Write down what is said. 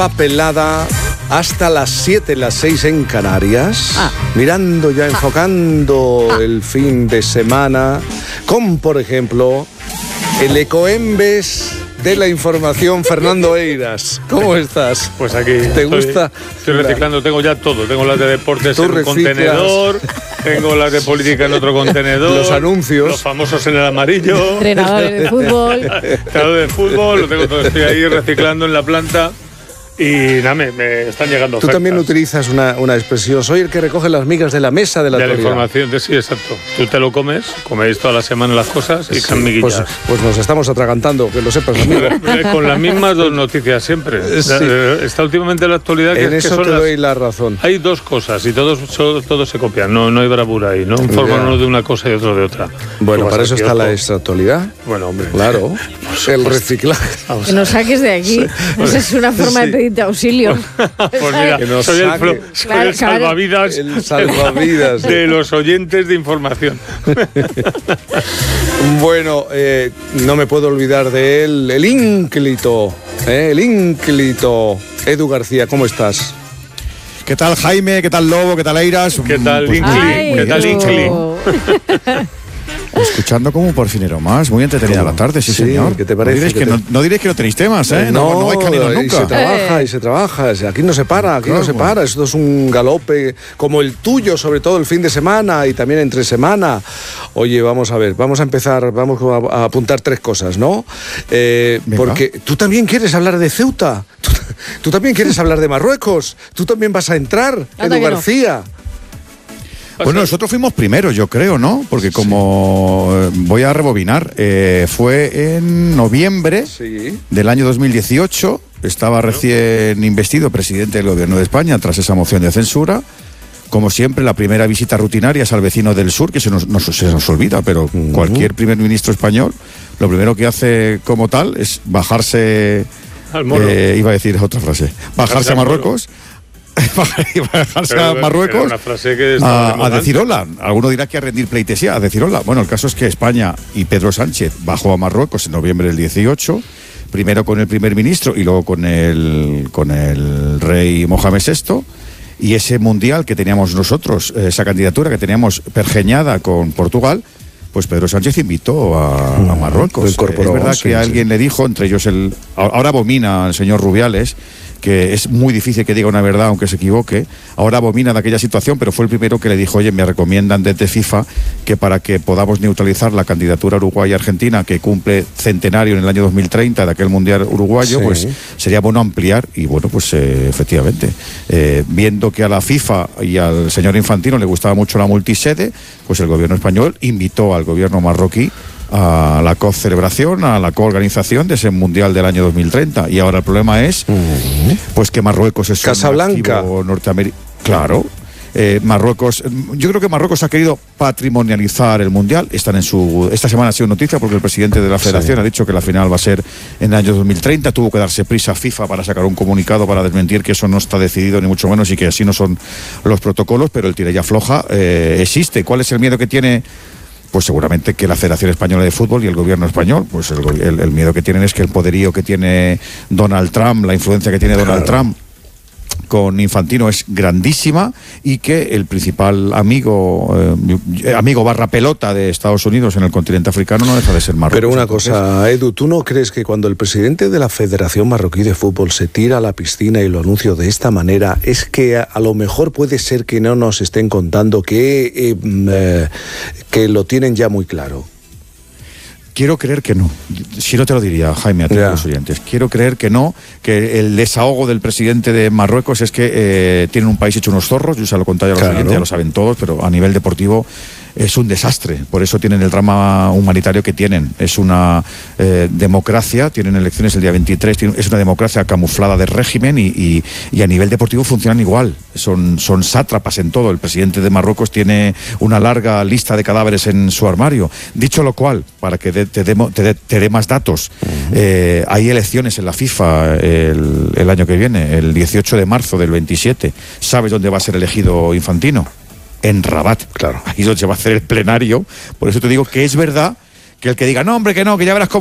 empapelada hasta las 7, las 6 en Canarias, mirando ya, enfocando el fin de semana, con, por ejemplo, el ecoembes de la información, Fernando Eiras. ¿Cómo estás? Pues aquí. ¿Te gusta? Estoy reciclando, tengo ya todo. Tengo las de deportes en un contenedor, tengo las de política en otro contenedor. Los anuncios. Los famosos en el amarillo. Entrenadores de fútbol. Entrenadores de fútbol, lo tengo todo. Estoy ahí reciclando en la planta. Y nada, me están llegando Tú ofertas. también utilizas una expresión, soy el que recoge las migas de la mesa de la actualidad. Información, sí, exacto. Tú te lo coméis toda la semana las cosas y Sí, miguillas. pues nos estamos atragantando, que lo sepas, amigo. Con las mismas dos noticias siempre. Sí. Está últimamente la actualidad que En es que eso son te doy la razón. Hay dos cosas y todos se copian, no hay bravura ahí, ¿no? Informan uno de una cosa y otro de otra. Bueno, para eso está la extraactualidad. Bueno, hombre. Claro, el reciclaje. Que nos saques de aquí. Esa es una forma de pedirte auxilio. Pues mira, Que nos soy saque. el salvavidas, El salvavidas de los oyentes de información. Bueno, no me puedo olvidar de él, el ínclito, Edu García, ¿cómo estás? ¿Qué tal, Jaime? ¿Qué tal, Lobo? ¿Qué tal, Eiras? ¿Qué tal, Pues Incli? Ay, ¿Qué tal, Incli? escuchando como un porfinero más, muy entretenida la tarde, sí, señor. ¿Qué te parece? No diréis que no tenéis temas, ¿eh? No vais caninos nunca. Y se trabaja, aquí no se para, Claro. esto es un galope como el tuyo, sobre todo el fin de semana y también entre semana. Oye, vamos a ver, vamos a apuntar 3 cosas, ¿no? Porque tú también quieres hablar de Ceuta, tú también quieres hablar de Marruecos, tú también vas a entrar, Edu García. Bueno, nosotros fuimos primeros, yo creo, ¿no? Porque como voy a rebobinar, fue en noviembre del año 2018, estaba recién investido presidente del Gobierno de España tras esa moción de censura. Como siempre, la primera visita rutinaria es al vecino del sur, que se nos olvida, pero cualquier primer ministro español, lo primero que hace como tal es bajarse, al moro. iba a decir otra frase, bajarse a Marruecos. Bajarse a Marruecos una frase que a decir hola. Alguno dirá que a rendir pleitesía, a decir hola. Bueno, el caso es que España y Pedro Sánchez bajó a Marruecos en noviembre del 18, primero con el primer ministro y luego con el rey Mohamed VI. Y ese mundial que teníamos nosotros, esa candidatura que teníamos pergeñada con Portugal, pues Pedro Sánchez invitó a Marruecos. Es verdad que alguien le dijo, entre ellos ahora abomina el señor Rubiales, que es muy difícil que diga una verdad aunque se equivoque, ahora abomina de aquella situación, pero fue el primero que le dijo, oye, me recomiendan desde FIFA que para que podamos neutralizar la candidatura Uruguay-Argentina, que cumple centenario en el año 2030 de aquel Mundial uruguayo, pues sería bueno ampliar, y bueno, pues efectivamente, viendo que a la FIFA y al señor Infantino le gustaba mucho la multisede, pues el gobierno español invitó al gobierno marroquí a la co-celebración, a la co-organización de ese Mundial del año 2030. Y ahora el problema es pues que Marruecos es Casablanca. un activo norteamericano. Claro. Marruecos, yo creo que Marruecos ha querido patrimonializar el Mundial. Esta semana ha sido noticia porque el presidente de la Federación ha dicho que la final va a ser en el año 2030. Tuvo que darse prisa a FIFA para sacar un comunicado para desmentir que eso no está decidido ni mucho menos y que así no son los protocolos, pero el tira y afloja existe. ¿Cuál es el miedo que tiene? Pues seguramente que la Federación Española de Fútbol y el gobierno español, pues el miedo que tienen es que el poderío que tiene Donald Trump, la influencia que tiene Donald Trump con Infantino es grandísima y que el principal amigo barra pelota de Estados Unidos en el continente africano no deja de ser Marruecos. Pero una cosa, Edu, ¿tú no crees que cuando el presidente de la Federación Marroquí de Fútbol se tira a la piscina y lo anuncia de esta manera, es que a lo mejor puede ser que no nos estén contando que lo tienen ya muy claro? Quiero creer que no. Si no te lo diría, Jaime, a todos los oyentes. Quiero creer que no, que el desahogo del presidente de Marruecos es que tienen un país hecho unos zorros. Yo se lo conté a los oyentes, ya lo saben todos, pero a nivel deportivo es un desastre. Por eso tienen el drama humanitario que tienen. Es una democracia, tienen elecciones el día 23, es una democracia camuflada de régimen y a nivel deportivo funcionan igual. Son sátrapas en todo. El presidente de Marruecos tiene una larga lista de cadáveres en su armario. Dicho lo cual, para que te dé más datos, hay elecciones en la FIFA el año que viene, el 18 de marzo del 27. ¿Sabes dónde va a ser elegido Infantino? En Rabat, claro. Ahí es donde se va a hacer el plenario. Por eso te digo que es verdad que el que diga, no, hombre, que no, que ya verás cómo